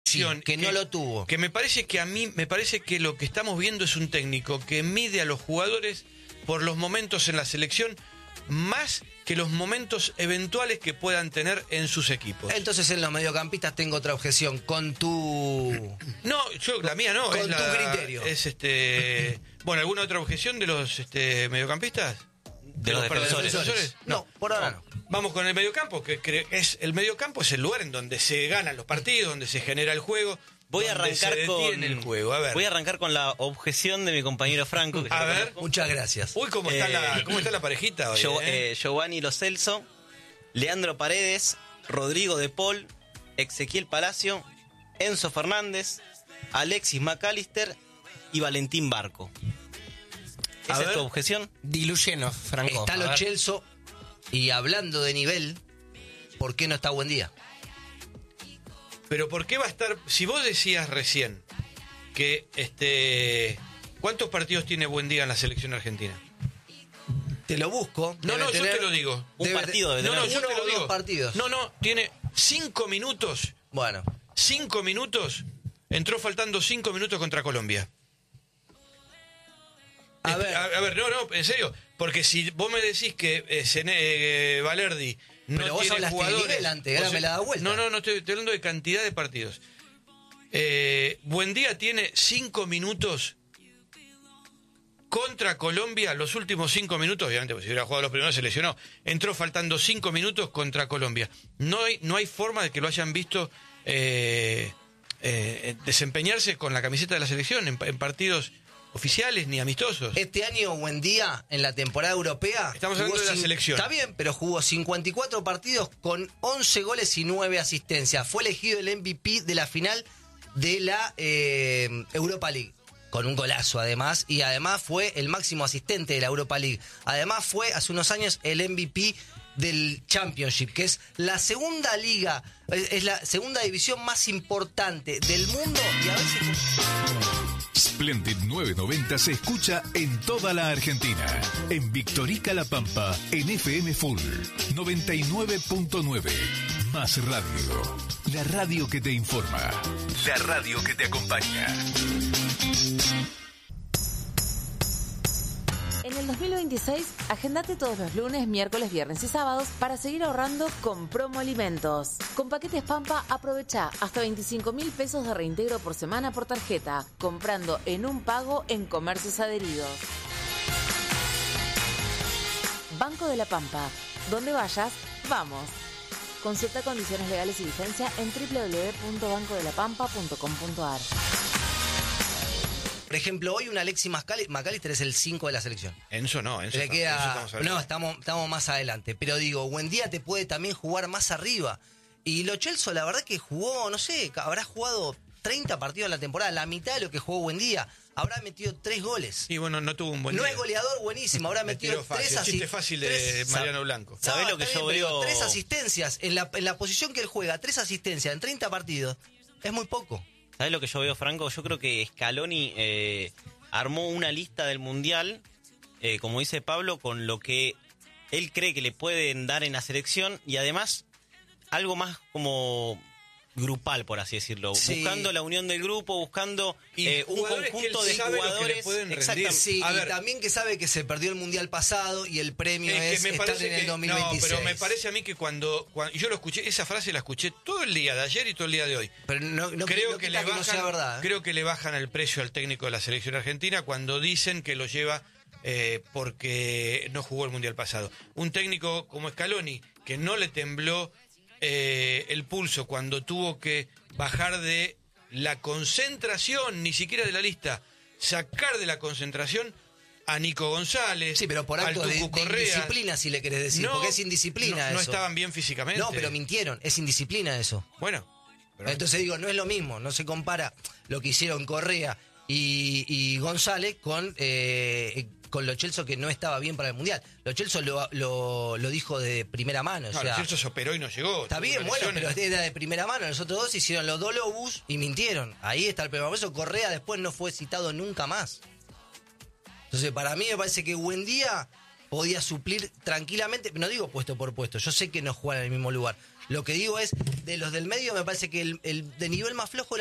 Sí, que no lo tuvo. Que me parece que lo que estamos viendo es un técnico que mide a los jugadores por los momentos en la selección más que los momentos eventuales que puedan tener en sus equipos. Entonces en los mediocampistas tengo otra objeción con tu... No, la mía no. Con tu criterio. Bueno, ¿alguna otra objeción de los mediocampistas? ¿De los defensores? No, por ahora no. Vamos con el mediocampo, el mediocampo es el lugar en donde se ganan los partidos, donde se genera el juego. Voy a arrancar el juego. A ver. Voy a arrancar con la objeción de mi compañero Franco. A ver. Muchas gracias. Uy, ¿cómo está la parejita hoy? Giovanni Lo Celso, Leandro Paredes, Rodrigo De Paul, Ezequiel Palacio, Enzo Fernández, Alexis McAllister y Valentín Barco. ¿Esa es tu objeción? Dilúyenos, Franco. Está Lo Celso, y hablando de nivel, ¿por qué no está Buendía? Pero ¿por qué va a estar? Si vos decías recién que ¿cuántos partidos tiene Buendía en la selección argentina? Te lo busco. No, yo te lo digo. Un partido de yo te lo o digo. dos partidos. No, tiene 5 minutos. Bueno. 5 minutos. Entró faltando 5 minutos contra Colombia. A ver, no, en serio. Porque si vos me decís que Valerdi no pero vos tiene hablaste jugadores... de nivel antes, ahora me la da vuelta. No, estoy hablando de cantidad de partidos. Buendía tiene 5 minutos contra Colombia, los últimos 5 minutos, obviamente, porque si hubiera jugado los primeros se lesionó. Entró faltando 5 minutos contra Colombia. No hay forma de que lo hayan visto desempeñarse con la camiseta de la selección en partidos oficiales ni amistosos. Este año Buendía en la temporada europea estamos hablando de la selección. Está bien, pero jugó 54 partidos con 11 goles y 9 asistencias. Fue elegido el MVP de la final de la Europa League, con un golazo además, y además fue el máximo asistente de la Europa League. Además fue hace unos años el MVP del Championship, que es la segunda liga, es la segunda división más importante del mundo, y a veces... Splendid 990 se escucha en toda la Argentina. En Victorica La Pampa, en FM Full 99.9. Más radio. La radio que te informa. La radio que te acompaña. En el 2026, agendate todos los lunes, miércoles, viernes y sábados para seguir ahorrando con Promo Alimentos. Con paquetes Pampa, aprovecha hasta 25.000 pesos de reintegro por semana por tarjeta, comprando en un pago en comercios adheridos. Banco de la Pampa. Donde vayas, vamos. Consulta condiciones legales y vigencia en www.bancodelapampa.com.ar. Por ejemplo, hoy un Alexis McAllister es el 5 de la selección. Enzo no. Le queda... No, estamos más adelante. Pero digo, Buendía te puede también jugar más arriba. Y Lo Celso, la verdad que jugó, no sé, habrá jugado 30 partidos en la temporada, la mitad de lo que jugó Buendía. Habrá metido 3 goles. Y bueno, no tuvo un buen día. No es goleador buenísimo, habrá metido 3 asistencias. Chiste fácil de Mariano Blanco. ¿Sabés lo que yo veo? 3 asistencias, en la posición que él juega, 3 asistencias en 30 partidos, es muy poco. ¿Sabés lo que yo veo, Franco? Yo creo que Scaloni armó una lista del Mundial, como dice Pablo, con lo que él cree que le pueden dar en la selección y además algo más como grupal, por así decirlo. Sí. Buscando la unión del grupo, buscando un conjunto de jugadores. Exactamente. Sí, y también que sabe que se perdió el Mundial pasado y el premio es estar en el 2026. No, pero me parece a mí que cuando yo lo escuché, esa frase la escuché todo el día de ayer y todo el día de hoy. Pero no creo que le bajan, no sea verdad. Creo que le bajan el precio al técnico de la selección argentina cuando dicen que lo lleva porque no jugó el Mundial pasado. Un técnico como Scaloni, que no le tembló el pulso cuando tuvo que bajar de la concentración, ni siquiera de la lista, sacar de la concentración a Nico González. Sí, pero por acto de indisciplina, si le querés decir, porque es indisciplina eso. No estaban bien físicamente. No, pero mintieron, es indisciplina eso. Bueno. Entonces digo, no es lo mismo, no se compara lo que hicieron Correa y González con Lo Celso, que no estaba bien para el Mundial. Lo Celso lo dijo de primera mano. O sea, Lo Celso se operó y no llegó. Está bien, bueno, pero era de primera mano. Los otros dos hicieron los dolobus y mintieron. Ahí está el problema. Por eso Correa después no fue citado nunca más. Entonces, para mí me parece que Buendía podía suplir tranquilamente, no digo puesto por puesto, yo sé que no juegan en el mismo lugar, Lo que digo es, de los del medio me parece que el de nivel más flojo